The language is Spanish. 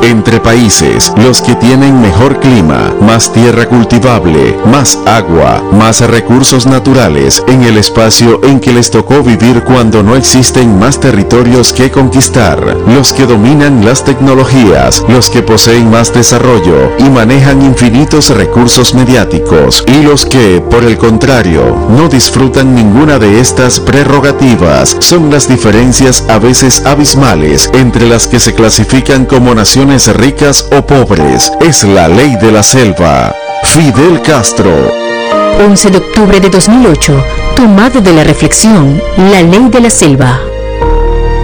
Entre países, los que tienen mejor clima, más tierra cultivable, más agua, más recursos naturales en el espacio en que les tocó vivir cuando no existen más territorios que conquistar, los que dominan las tecnologías, los que poseen más desarrollo y manejan infinitos recursos mediáticos, y los que, por el contrario, no disfrutan ninguna de estas prerrogativas. Son las diferencias a veces abismales entre las que se clasifican como naciones ricas o pobres. Es la ley de la selva. Fidel Castro. 11 de octubre de 2008, tomado de la reflexión, la ley de la selva.